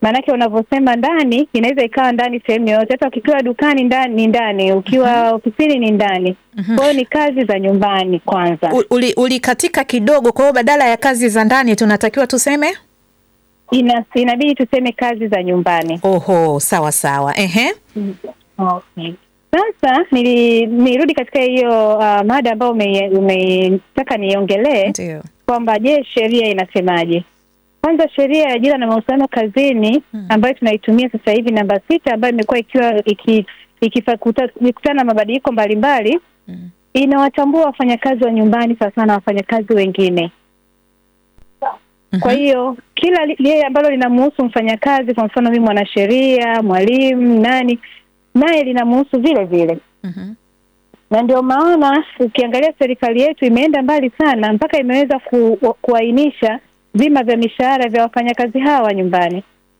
Maanake unavyosema ndani inaweza ikawa ndani sehemu yoyote, hata ukiwa dukani ndani ni ndani, ukiwa ofisini ni ndani. Kwa hiyo ni kazi za nyumbani kwanza. Ulikatika kidogo, kwa hiyo badala ya kazi za ndani tunatakiwa tuseme inabidi tuseme kazi za nyumbani. Oho, sawa sawa. Okay. Sasa nirudi katika hiyo mada ambayo umetaka niongelee kwamba je, sheria inasemaje? Kwanza sheria ya ajira na mahusiano kazini ambayo tunaitumia sasa hivi namba 6 ambayo imekuwa ikikutana na mabadiliko mbalimbali inawatambua wafanyakazi wa nyumbani sana wafanyakazi wengine. Kwa hiyo kila lile ambalo linamhusu mfanyakazi, kwa mfano mimi mwanasheria, mwalimu, naye linamhusu vile vile. Na ndio maana ukiangalia serikali yetu imeenda mbali sana mpaka imeweza kuainisha vima vya mishahara vya wafanyakazi hawa nyumbani.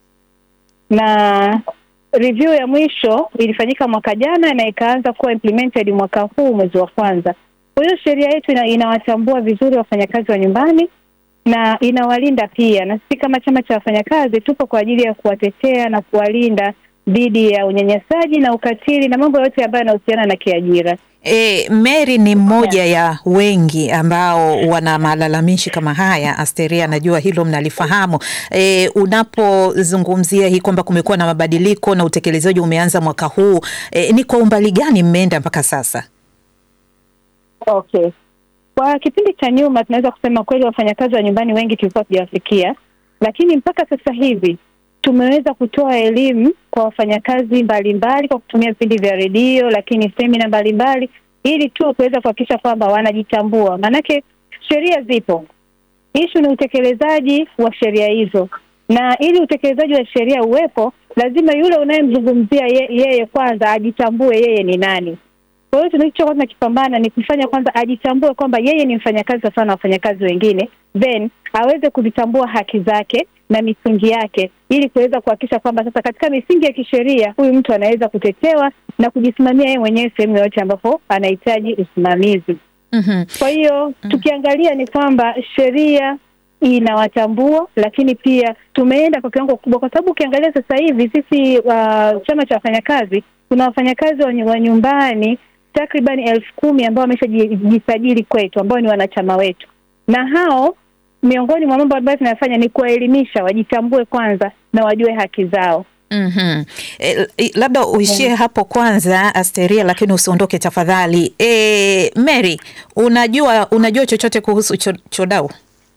Na review ya mwisho ilifanyika mwaka jana na ikaanza kuwa implemented mwaka huu mwezi wa kwanza. Kwa hiyo sheria yetu inawatambua vizuri wafanyakazi wa nyumbani na inawalinda pia. Na sisi kama chama cha wafanyakazi tupo kwa ajili ya kuwatetea na kuwalinda dhidi ya unyanyasaji na ukatili na mambo yote ambayo yanahusiana na kiajira. Mary ni mmoja ya wengi ambao wana malalamishi kama haya. Asteria, najua hilo mnalifahamu. Unapozungumzia hii kwamba kumekuwa na mabadiliko na utekelezaji umeanza mwaka huu, ni kwa umbali gani mmeenda mpaka sasa? Okay. Kwa kipindi cha nyuma tunaweza kusema kweli wafanyakazi wa nyumbani wengi tulikuwa tujawafikia, lakini mpaka sasa hivi tumeweza kutoa elimu kwa wafanyakazi mbalimbali kwa kutumia vipindi vya redio, lakini semina mbalimbali ili tu kuweza kuhakikisha kwamba wanajitambua. Maanake sheria zipo, issue ni utekelezaji wa sheria hizo, na ili utekelezaji wa sheria uwepo lazima yule unayemzungumzia yeye kwanza ajitambue yeye ni nani. Kwa hiyo tunachokuwa tunakipambana ni kufanya kwanza ajitambue kwamba yeye ni mfanyakazi sana wafanyakazi wengine, then aweze kuzitambua haki zake na misingi yake ili kuweza kuhakikisha kwamba sasa katika misingi ya kisheria huyu mtu anaweza kutetewa na kujisimamia yeye mwenyewe sehemu yote ambapo anahitaji usimamizi. Kwa hiyo tukiangalia ni kwamba sheria inawatambua, lakini pia tumeenda kwa kiwango kubwa, kwa sababu ukiangalia sasa hivi sisi chama cha wafanyakazi kuna wafanyakazi wa nyumbani takriban 10,000 ambao wameshajisajili kwetu ambao ni wanachama wetu, na hao miongoni mwa mambo ambayo tunayafanya ni kuwaelimisha wajitambue kwanza na wajue haki zao. Labda uishie hapo kwanza Asteria, lakini usiondoke tafadhali. Mary, unajua chochote kuhusu CHODAU?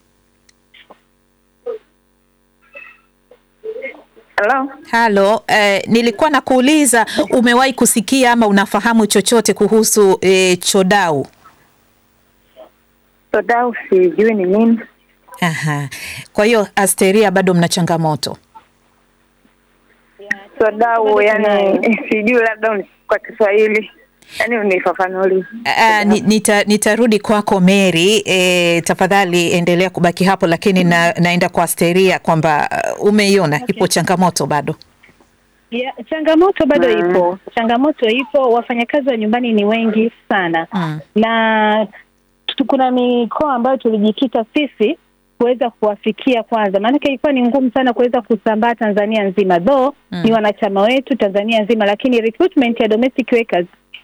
Halo, nilikuwa nakuuliza umewahi kusikia ama unafahamu chochote kuhusu CHODAU? CHODAU sijui ni nini. Kwa hiyo Asteria bado mna changamoto. CHODAU yani sijui, labda kwa Kiswahili yani unifafanulie. Nitarudi kwako Mary. Tafadhali endelea kubaki hapo, lakini naenda kwa Asteria kwamba umeiona ipo changamoto bado. Changamoto bado ipo. Changamoto ipo, wafanyakazi wa nyumbani ni wengi sana. Na kuna mikoa ambayo tulijikita sisi kuweza kuwafikia kwanza. Maana ilikuwa ni ngumu sana kuweza kusambaa Tanzania nzima. Though ni wanachama wetu Tanzania nzima, lakini recruitment ya domestic workers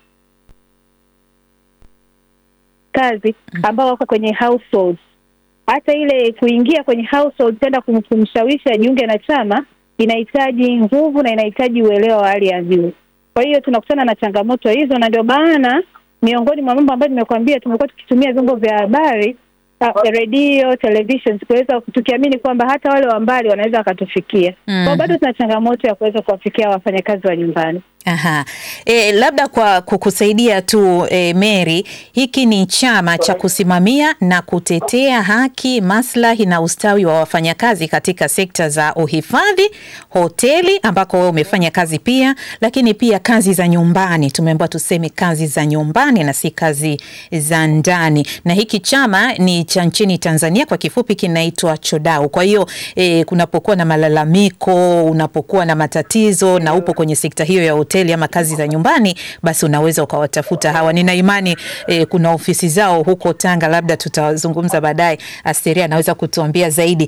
kazi ambao wako kwenye households, hata ile kuingia kwenye households tenda kumshawishi ajiunge na chama inahitaji nguvu na inahitaji uelewa wa hali ya juu. Kwa hiyo tunakutana na changamoto hizo, na ndio maana miongoni mwa mambo ambayo nimekuambia tumekuwa tukitumia vyombo vya habari, radio, television, kuweza tukiamini kwamba hata wale wa mbali wanaweza wakatufikia. Kwa bado tuna changamoto ya kuweza kuwafikia wafanyakazi wa nyumbani. Labda kwa kukusaidia tu Mary, hiki ni chama cha kusimamia na kutetea haki, maslahi na ustawi wa wafanyakazi katika sekta za uhifadhi, hoteli ambako wewe umefanya kazi pia, lakini pia kazi za nyumbani. Tumeambiwa tuseme kazi za nyumbani na si kazi za ndani. Na hiki chama ni cha nchini Tanzania, kwa kifupi kinaitwa CHODAU. Kwa hiyo kunapokuwa na malalamiko, unapokuwa na matatizo na upo kwenye sekta hiyo ya hoteli ama kazi za nyumbani, basi unaweza ukawatafuta hawa. Nina imani kuna ofisi zao huko Tanga, labda tutazungumza baadaye. Asteria anaweza kutuambia zaidi.